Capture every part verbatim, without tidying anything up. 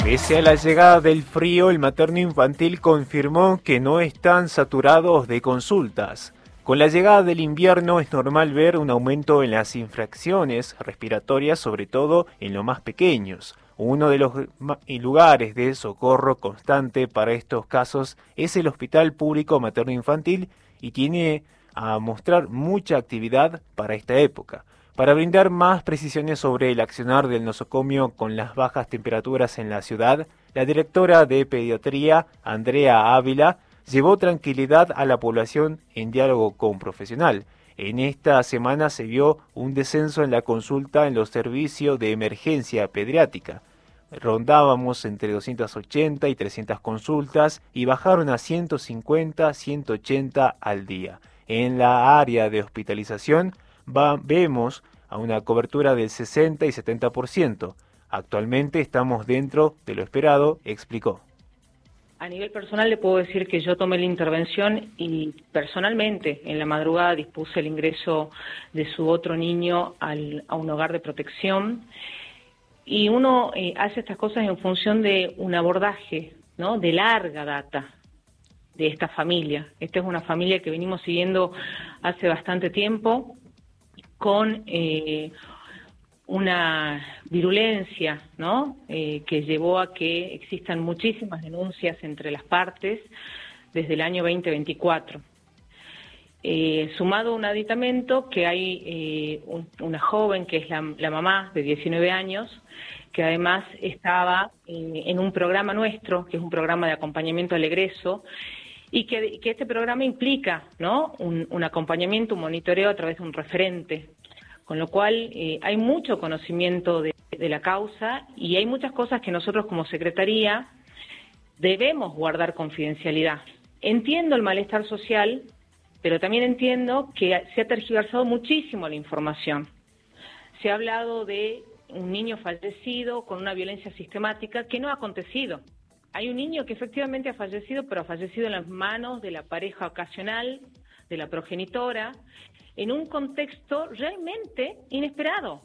Pese a la llegada del frío, el materno infantil confirmó que no están saturados de consultas. Con la llegada del invierno es normal ver un aumento en las infracciones respiratorias, sobre todo en los más pequeños. Uno de los lugares de socorro constante para estos casos es el Hospital Público Materno Infantil y tiene a mostrar mucha actividad para esta época. Para brindar más precisiones sobre el accionar del nosocomio con las bajas temperaturas en la ciudad, la directora de Pediatría, Andrea Ávila, llevó tranquilidad a la población en diálogo con profesional. En esta semana se vio un descenso en la consulta en los servicios de emergencia pediátrica. Rondábamos entre doscientas ochenta y trescientas consultas y bajaron a ciento cincuenta, ciento ochenta al día. En la área de hospitalización va, vemos a una cobertura del sesenta y setenta por ciento. Actualmente estamos dentro de lo esperado, explicó. A nivel personal le puedo decir que yo tomé la intervención y personalmente en la madrugada dispuse el ingreso de su otro niño al, a un hogar de protección. Y uno eh, hace estas cosas en función de un abordaje, ¿no?, de larga data de esta familia. Esta es una familia que venimos siguiendo hace bastante tiempo, con eh, una virulencia, ¿no?, eh, que llevó a que existan muchísimas denuncias entre las partes desde el año veinte veinticuatro. Eh, sumado a un aditamento que hay eh, un, una joven que es la, la mamá de diecinueve años, que además estaba eh, en un programa nuestro, que es un programa de acompañamiento al egreso, y que, que este programa implica, ¿no?, un, un acompañamiento, un monitoreo a través de un referente, con lo cual eh, hay mucho conocimiento de, de la causa y hay muchas cosas que nosotros como Secretaría debemos guardar confidencialidad. Entiendo el malestar social, pero también entiendo que se ha tergiversado muchísimo la información. Se ha hablado de un niño fallecido con una violencia sistemática que no ha acontecido. Hay un niño que efectivamente ha fallecido, pero ha fallecido en las manos de la pareja ocasional, de la progenitora, en un contexto realmente inesperado.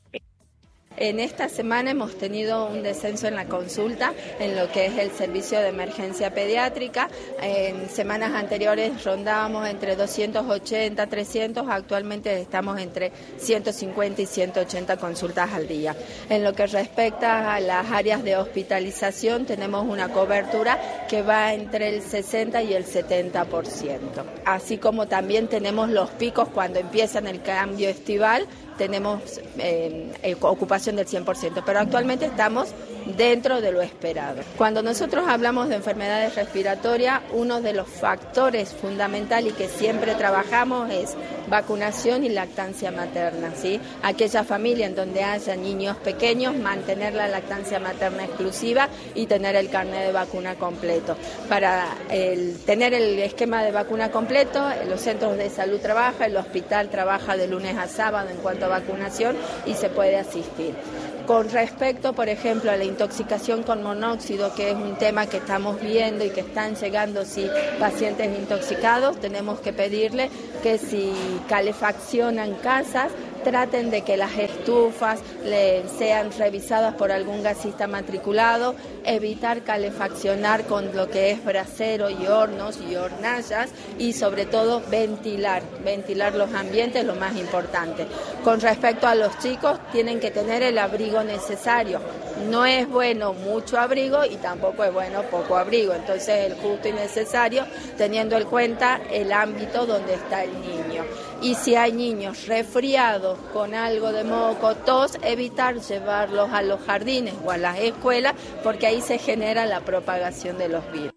En esta semana hemos tenido un descenso en la consulta en lo que es el servicio de emergencia pediátrica. En semanas anteriores rondábamos entre doscientos ochenta, trescientos, actualmente estamos entre ciento cincuenta y ciento ochenta consultas al día. En lo que respecta a las áreas de hospitalización, tenemos una cobertura que va entre el sesenta y el setenta por ciento. Así como también tenemos los picos cuando empiezan el cambio estival, tenemos eh, ocupación del cien por ciento, pero actualmente estamos dentro de lo esperado. Cuando nosotros hablamos de enfermedades respiratorias, uno de los factores fundamentales y que siempre trabajamos es vacunación y lactancia materna, ¿sí? Aquella familia en donde haya niños pequeños, mantener la lactancia materna exclusiva y tener el carnet de vacuna completo. Para el, tener el esquema de vacuna completo, los centros de salud trabajan, el hospital trabaja de lunes a sábado en cuanto a vacunación y se puede asistir. Con respecto, por ejemplo, a la intoxicación con monóxido, que es un tema que estamos viendo y que están llegando sí, pacientes intoxicados, tenemos que pedirle que si calefaccionan casas, traten de que las estufas le sean revisadas por algún gasista matriculado, evitar calefaccionar con lo que es brasero y hornos y hornallas y sobre todo ventilar, ventilar los ambientes, lo más importante. Con respecto a los chicos, tienen que tener el abrigo necesario. No es bueno mucho abrigo y tampoco es bueno poco abrigo, entonces el justo y necesario teniendo en cuenta el ámbito donde está el niño. Y si hay niños resfriados con algo de moco, tos, evitar llevarlos a los jardines o a las escuelas porque ahí se genera la propagación de los virus.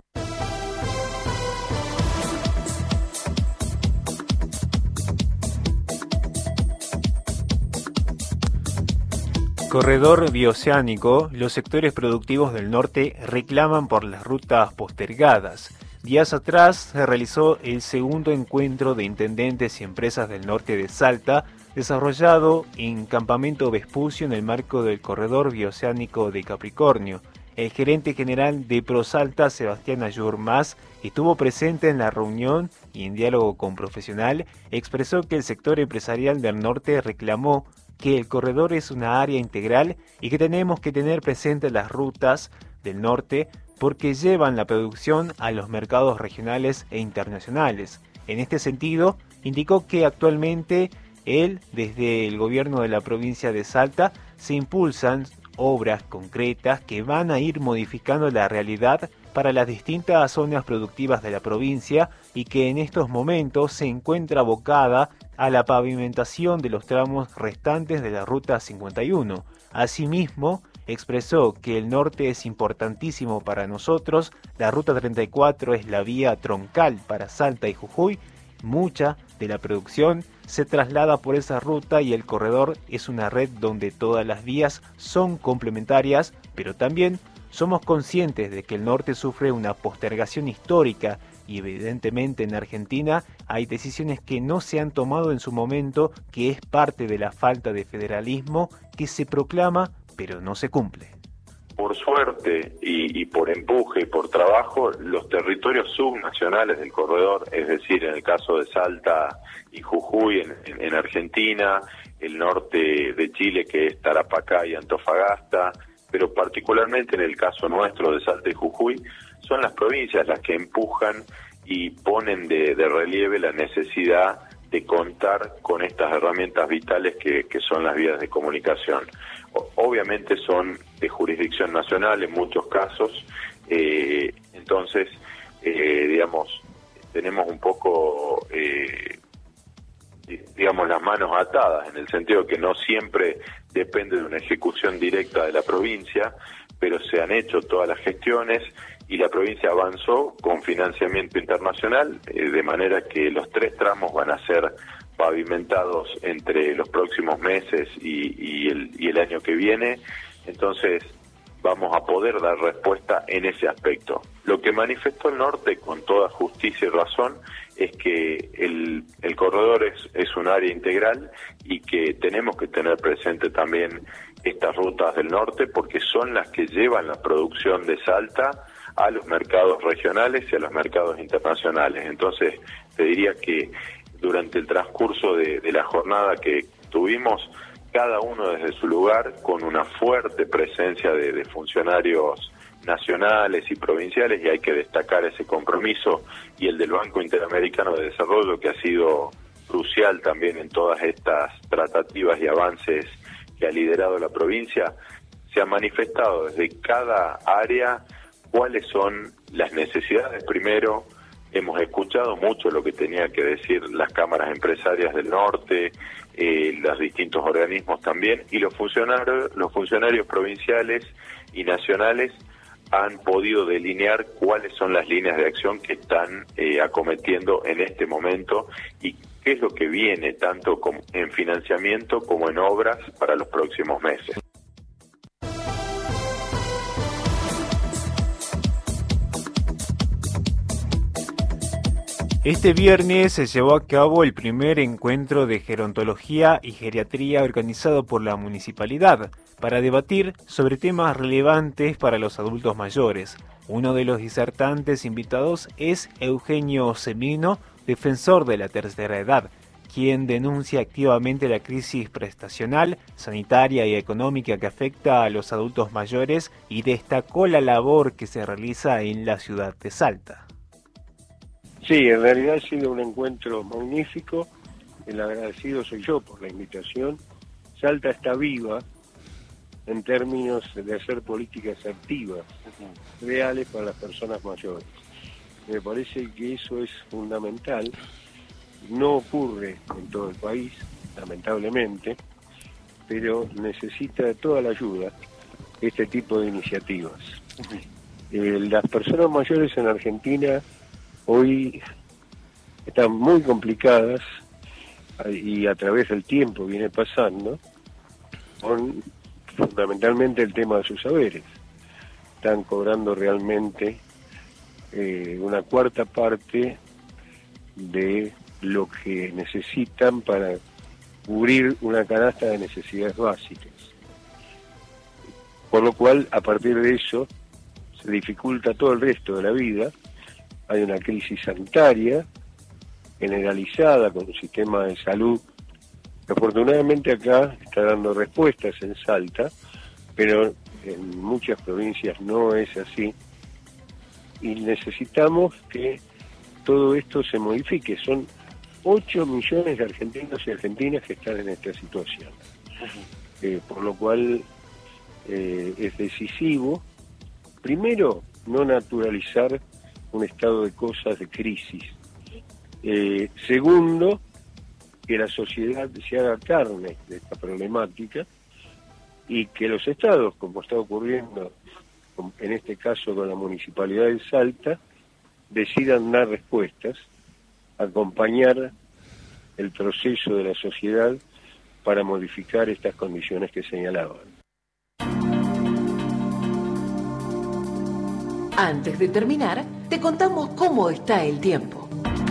Corredor bioceánico, los sectores productivos del norte reclaman por las rutas postergadas. Días atrás se realizó el segundo encuentro de intendentes y empresas del norte de Salta, desarrollado en Campamento Vespucio en el marco del Corredor Bioceánico de Capricornio. El gerente general de ProSalta, Sebastián Ayurmaz, estuvo presente en la reunión y en diálogo con Profesional expresó que el sector empresarial del norte reclamó que el corredor es una área integral y que tenemos que tener presentes las rutas del norte porque llevan la producción a los mercados regionales e internacionales. En este sentido, indicó que actualmente él, desde el gobierno de la provincia de Salta, se impulsan obras concretas que van a ir modificando la realidad para las distintas zonas productivas de la provincia y que en estos momentos se encuentra abocada a la pavimentación de los tramos restantes de la Ruta cincuenta y uno. Asimismo, expresó que el norte es importantísimo para nosotros, la Ruta treinta y cuatro es la vía troncal para Salta y Jujuy, mucha de la producción se traslada por esa ruta y el corredor es una red donde todas las vías son complementarias, pero también somos conscientes de que el norte sufre una postergación histórica y evidentemente en Argentina hay decisiones que no se han tomado en su momento, que es parte de la falta de federalismo que se proclama pero no se cumple. Por suerte y, y por empuje y por trabajo, los territorios subnacionales del corredor, es decir, en el caso de Salta y Jujuy en, en, en Argentina, el norte de Chile que es Tarapacá y Antofagasta, pero particularmente en el caso nuestro de Salta y Jujuy, son las provincias las que empujan y ponen de, de relieve la necesidad de contar con estas herramientas vitales que, que son las vías de comunicación. O, obviamente son de jurisdicción nacional en muchos casos, eh, entonces, eh, digamos, tenemos un poco, eh, digamos, las manos atadas, en el sentido que no siempre depende de una ejecución directa de la provincia, pero se han hecho todas las gestiones y la provincia avanzó con financiamiento internacional, eh, de manera que los tres tramos van a ser pavimentados entre los próximos meses y, y, el, y el año que viene, entonces vamos a poder dar respuesta en ese aspecto. Lo que manifestó el norte con toda justicia y razón es que el, el corredor es, es un área integral y que tenemos que tener presente también estas rutas del norte porque son las que llevan la producción de Salta a los mercados regionales y a los mercados internacionales. Entonces, te diría que durante el transcurso de, de la jornada que tuvimos, cada uno desde su lugar, con una fuerte presencia de, de funcionarios nacionales y provinciales, y hay que destacar ese compromiso, y el del Banco Interamericano de Desarrollo, que ha sido crucial también en todas estas tratativas y avances que ha liderado la provincia, se ha manifestado desde cada área cuáles son las necesidades. Primero, hemos escuchado mucho lo que tenía que decir las cámaras empresarias del norte, eh, los distintos organismos también, y los funcionarios, los funcionarios provinciales y nacionales han podido delinear cuáles son las líneas de acción que están eh, acometiendo en este momento y qué es lo que viene tanto como en financiamiento como en obras para los próximos meses. Este viernes se llevó a cabo el primer encuentro de gerontología y geriatría organizado por la municipalidad para debatir sobre temas relevantes para los adultos mayores. Uno de los disertantes invitados es Eugenio Semino, defensor de la tercera edad, quien denuncia activamente la crisis prestacional, sanitaria y económica que afecta a los adultos mayores y destacó la labor que se realiza en la ciudad de Salta. Sí, en realidad ha sido un encuentro magnífico, el agradecido soy yo por la invitación. Salta está viva en términos de hacer políticas activas, reales para las personas mayores. Me parece que eso es fundamental, no ocurre en todo el país, lamentablemente, pero necesita toda la ayuda este tipo de iniciativas. Eh, las personas mayores en Argentina hoy están muy complicadas y a través del tiempo viene pasando con fundamentalmente el tema de sus saberes. Están cobrando realmente eh, una cuarta parte de lo que necesitan para cubrir una canasta de necesidades básicas. Por lo cual, a partir de eso, se dificulta todo el resto de la vida. Hay una crisis sanitaria generalizada con un sistema de salud Afortunadamente acá está dando respuestas en Salta, pero en muchas provincias no es así, y necesitamos que todo esto se modifique. Son ocho millones de argentinos y argentinas que están en esta situación, eh, por lo cual eh, es decisivo, primero, no naturalizar un estado de cosas de crisis. Eh, segundo, que la sociedad se haga carne de esta problemática y que los estados, como está ocurriendo en este caso con la Municipalidad de Salta, decidan dar respuestas, acompañar el proceso de la sociedad para modificar estas condiciones que señalaban. Antes de terminar, te contamos cómo está el tiempo.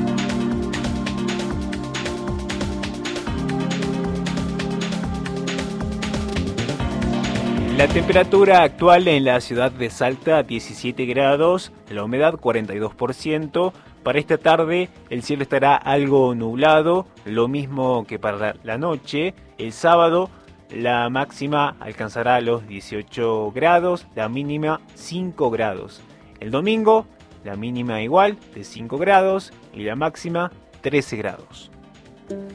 La temperatura actual en la ciudad de Salta, diecisiete grados, la humedad cuarenta y dos por ciento. Para esta tarde el cielo estará algo nublado, lo mismo que para la noche. El sábado la máxima alcanzará los dieciocho grados, la mínima cinco grados. El domingo la mínima igual de cinco grados y la máxima trece grados.